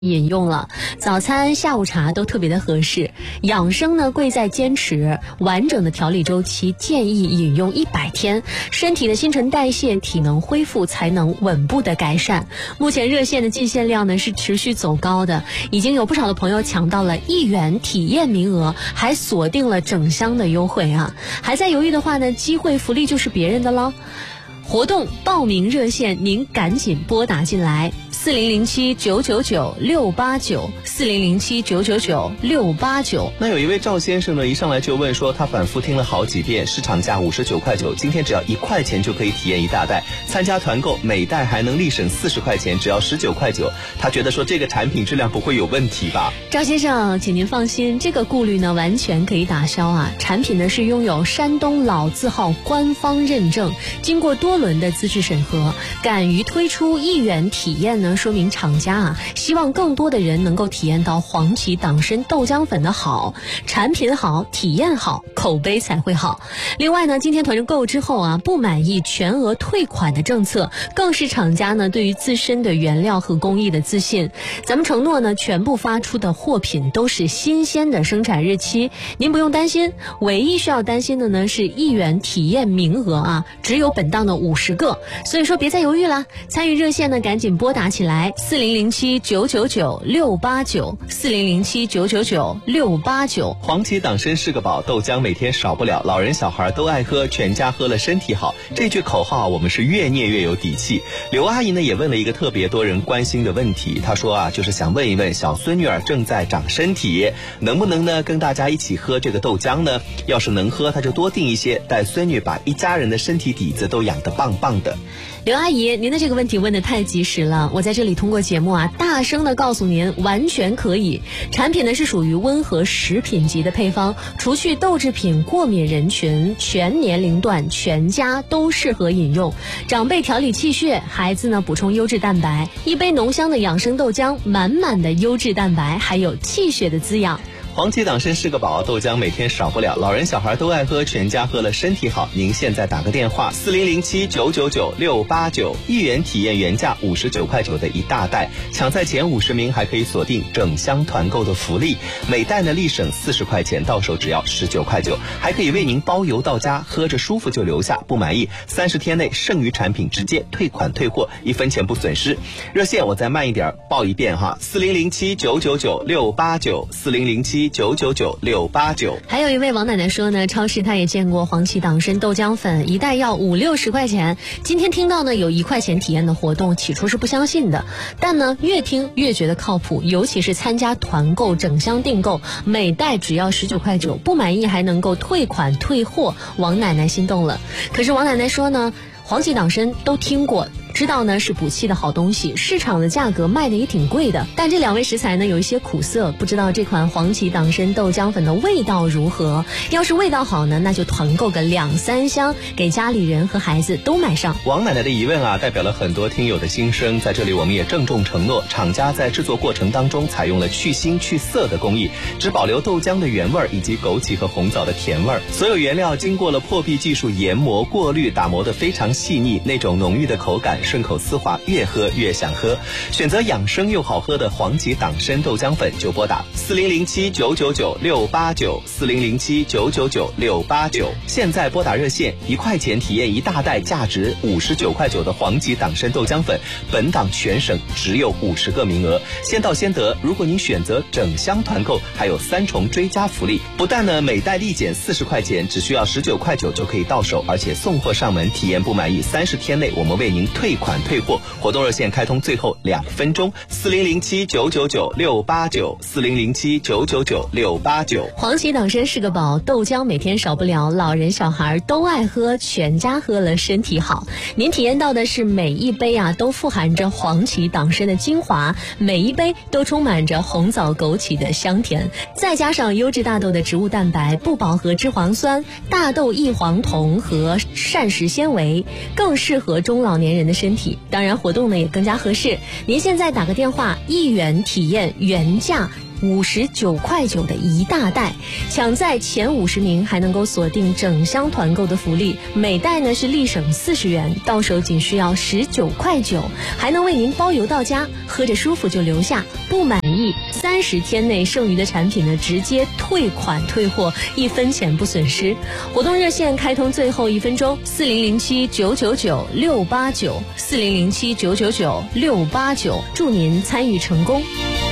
饮用了，早餐、下午茶都特别的合适。养生呢，贵在坚持，完整的调理周期建议饮用100天，身体的新陈代谢、体能恢复才能稳步的改善。目前热线的进线量呢是持续走高的，已经有不少的朋友抢到了1元体验名额，还锁定了整箱的优惠啊！还在犹豫的话呢，机会福利就是别人的了。活动报名热线，您赶紧拨打进来，4007-999-689，4007-999-689。 那有一位赵先生呢，一上来就问说，他反复听了好几遍，市场价59块9，今天只要1块钱就可以体验一大袋，参加团购每袋还能立省40块钱，只要19块9。他觉得说这个产品质量不会有问题吧？ 赵先生，请您放心，这个顾虑呢完全可以打消啊！产品呢是拥有山东老字号官方认证，经过多轮的资质审核，敢于推出1元体验呢，说明厂家啊希望更多的人能够体验到黄芪党参豆浆粉的好，产品好，体验好，口碑才会好。另外呢，今天团购之后啊，不满意全额退款的政策，更是厂家呢对于自身的原料和工艺的自信。咱们承诺呢，全部发出的货品都是新鲜的生产日期，您不用担心。唯一需要担心的呢是1元体验名额啊，只有本档的50个，所以说别再犹豫了，参与热线呢赶紧拨打起来，4007-999-689，4007-999-689。 黄芪党参是个宝，豆浆每天少不了，老人小孩都爱喝，全家喝了身体好。这句口号我们是越念越有底气。刘阿姨呢也问了一个特别多人关心的问题，她说啊，就是想问一问小孙女儿正在长身体，能不能呢跟大家一起喝这个豆浆呢？要是能喝，她就多订一些，带孙女把一家人的身体底子都养得棒棒的。 刘阿姨，您的这个问题问得太及时了，我在这里通过节目啊，大声的告诉您，完全可以。产品呢是属于温和食品级的配方，除去豆制品过敏人群，全年龄段全家都适合饮用。长辈调理气血，孩子呢补充优质蛋白，一杯浓香的养生豆浆，满满的优质蛋白，还有气血的滋养。 黄芪党参是个宝，豆浆每天少不了，老人小孩都爱喝，全家喝了身体好。您现在打个电话，4007-999-689，1元体验原价59块9的一大袋，抢在前50名还可以锁定整箱团购的福利，每袋呢立省40块钱，到手只要19块9，还可以为您包邮到家，喝着舒服就留下，不满意30天内剩余产品直接退款退货，1分钱不损失。热线我再慢一点报一遍哈，4007-999-689，4007-999-689。 还有一位王奶奶说呢，超市她也见过黄芪党参豆浆粉，一袋要50-60块钱。今天听到呢有1块钱体验的活动，起初是不相信的，但呢越听越觉得靠谱，尤其是参加团购整箱订购，每袋只要19块9，不满意还能够退款退货，王奶奶心动了。可是王奶奶说呢，黄芪党参都听过，知道呢是补气的好东西，市场的价格卖的也挺贵的，但这2位食材呢有一些苦涩，不知道这款黄芪党参豆浆粉的味道如何。要是味道好呢，那就团购个2-3箱，给家里人和孩子都买上。 王奶奶的疑问啊，代表了很多听友的心声，在这里我们也郑重承诺，厂家在制作过程当中采用了去腥去涩的工艺，只保留豆浆的原味以及枸杞和红枣的甜味，所有原料经过了破壁技术研磨过滤，打磨得非常细腻，那种浓郁的口感顺口丝滑，越喝越想喝。选择养生又好喝的黄芪党参豆浆粉，就拨打4007-999-689，4007-999-689。现在拨打热线，1块钱体验一大袋价值59块9的黄芪党参豆浆粉，本档全省只有50个名额，先到先得。如果您选择整箱团购，还有3重追加福利，不但呢每袋立减40块钱，只需要19块9就可以到手，而且送货上门，体验不满意30天内我们为您退款退货。活动热线开通最后2分钟，4007-999-689，4007-999-689。 黄芪党参是个宝，豆浆每天少不了，老人小孩都爱喝，全家喝了身体好。您体验到的是每一杯啊都富含着黄芪党参的精华，每一杯都充满着红枣枸杞的香甜，再加上优质大豆的植物蛋白、不饱和脂肪酸、大豆异黄酮和膳食纤维，更适合中老年人的身体。当然活动呢也更加合适，您现在打个电话，1元体验原价59.9块的一大袋，抢在前50名还能够锁定整箱团购的福利，每袋呢是立省40元，到手仅需要19.9块，还能为您包邮到家，喝着舒服就留下，不满意30天内剩余的产品呢直接退款退货，1分钱不损失。活动热线开通最后1分钟，4007-999-689，4007-999-689，祝您参与成功。